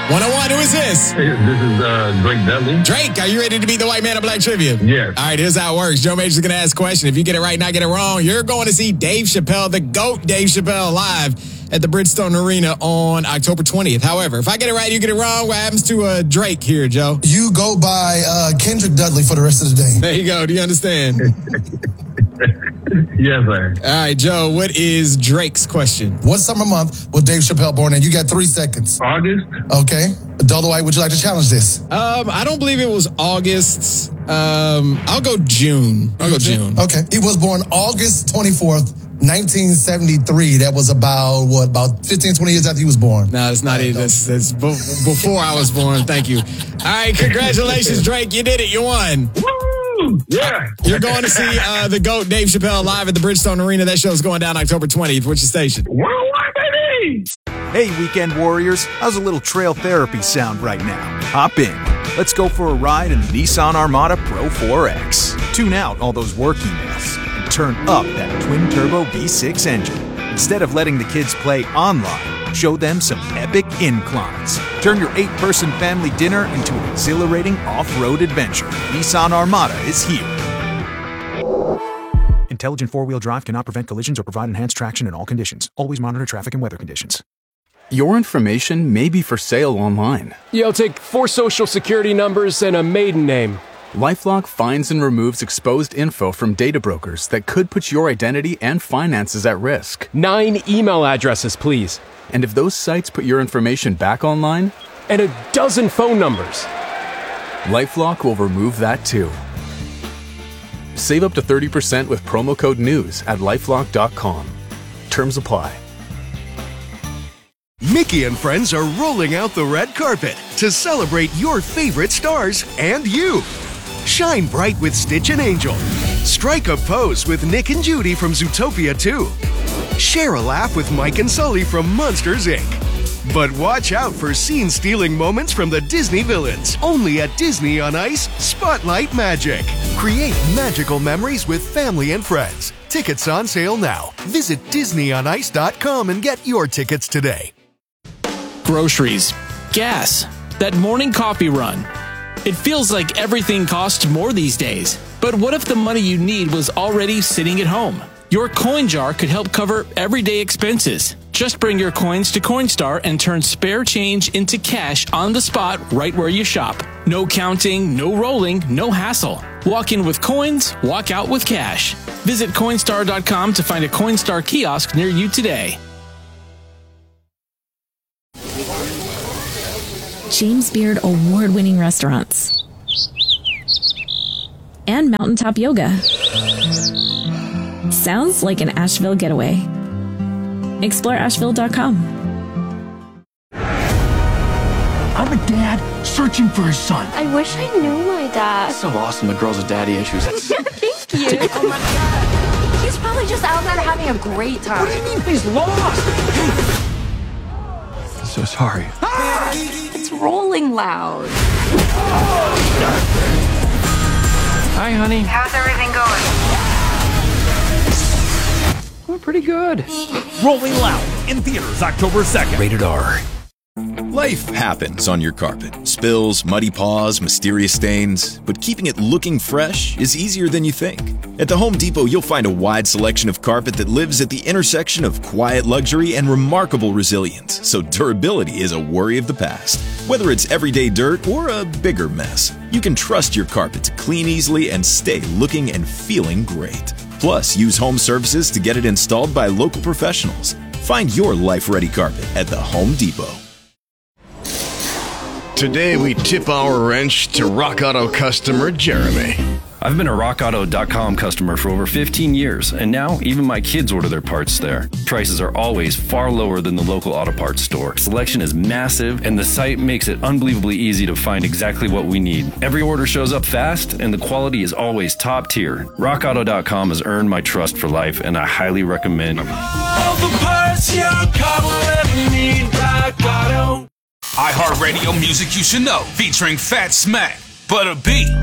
101, who is this? Hey, this is Drake Dudley. Drake, are you ready to beat the white man of Black Trivia? Yes. All right, here's how it works. Joe Major's going to ask a question. If you get it right and I get it wrong, you're going to see Dave Chappelle, the GOAT Dave Chappelle, live at the Bridgestone Arena on October 20th. However, if I get it right, you get it wrong, what happens to Drake here, Joe? You go by Kendrick Dudley for the rest of the day. There you go. Do you understand? Yes, sir. All right, Joe, what is Drake's question? What summer month was Dave Chappelle born in? You got 3 seconds. August. Okay. Adult White, would you like to challenge this? I don't believe it was August. I'll go June. Okay. He was born August 24th, 1973. That was about 15, 20 years after he was born. No, it's not even. That's before I was born. Thank you. All right, congratulations, Drake. You did it. You won. Woo! Yeah. You're going to see the GOAT Dave Chappelle live at the Bridgestone Arena. That show's going down October 20th. Which station? 101, baby! Hey, weekend warriors. How's a little trail therapy sound right now? Hop in. Let's go for a ride in the Nissan Armada Pro 4X. Tune out all those work emails and turn up that twin-turbo V6 engine. Instead of letting the kids play online, show them some epic inclines. Turn your 8-person family dinner into an exhilarating off-road adventure. Nissan Armada is here. Intelligent four-wheel drive cannot prevent collisions or provide enhanced traction in all conditions. Always monitor traffic and weather conditions. Your information may be for sale online. You'll take 4 social security numbers and a maiden name. LifeLock finds and removes exposed info from data brokers that could put your identity and finances at risk. 9 email addresses, please. And if those sites put your information back online, and a dozen phone numbers. LifeLock will remove that too. Save up to 30% with promo code NEWS at LifeLock.com. Terms apply. Mickey and friends are rolling out the red carpet to celebrate your favorite stars and you. Shine bright with Stitch and Angel. Strike a pose with Nick and Judy from Zootopia 2. Share a laugh with Mike and Sully from Monsters, Inc. But watch out for scene-stealing moments from the Disney villains. Only at Disney on Ice Spotlight Magic. Create magical memories with family and friends. Tickets on sale now. Visit DisneyOnIce.com and get your tickets today. Groceries, gas, that morning coffee run. It feels like everything costs more these days. But what if the money you need was already sitting at home? Your coin jar could help cover everyday expenses. Just bring your coins to Coinstar and turn spare change into cash on the spot right where you shop. No counting, no rolling, no hassle. Walk in with coins, walk out with cash. Visit Coinstar.com to find a Coinstar kiosk near you today. James Beard award-winning restaurants, and mountaintop yoga. Sounds like an Asheville getaway. Explore Asheville.com. I'm a dad searching for his son. I wish I knew my dad. So awesome, the girls with daddy issues. Thank you. Oh my God. He's probably just out there having a great time. What do you mean he's lost? I'm so sorry. It's rolling loud. Hi, honey. How's everything going? We're pretty good. Rolling Loud in theaters October 2nd. Rated R. Life happens on your carpet. Spills, muddy paws, mysterious stains. But keeping it looking fresh is easier than you think. At the Home Depot, you'll find a wide selection of carpet that lives at the intersection of quiet luxury and remarkable resilience. So durability is a worry of the past. Whether it's everyday dirt or a bigger mess, you can trust your carpet to clean easily and stay looking and feeling great. Plus, use home services to get it installed by local professionals. Find your life-ready carpet at the Home Depot. Today, we tip our wrench to Rock Auto customer Jeremy. I've been a RockAuto.com customer for over 15 years, and now even my kids order their parts there. Prices are always far lower than the local auto parts store. Selection is massive, and the site makes it unbelievably easy to find exactly what we need. Every order shows up fast, and the quality is always top tier. RockAuto.com has earned my trust for life, and I highly recommend them. All the parts your car will ever need, Rock Auto. iHeartRadio music you should know, featuring Fat Smack, Butter B,